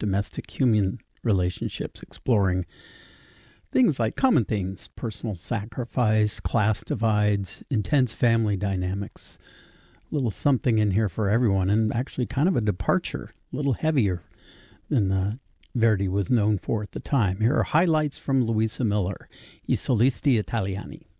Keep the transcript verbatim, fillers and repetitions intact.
domestic human relationships, exploring things like common themes, personal sacrifice, class divides, intense family dynamics. A little something in here for everyone, and actually kind of a departure, a little heavier than uh, Verdi was known for at the time. Here are highlights from Luisa Miller, I Solisti Italiani.